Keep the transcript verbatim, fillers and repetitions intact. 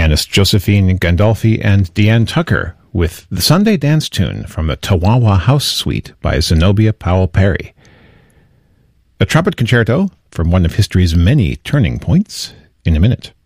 pianist Josephine Gandolfi and Deanne Tucker with the Sunday Dance Tune from the Tawawa House Suite by Zenobia Powell Perry. A trumpet concerto from one of history's many turning points in a minute.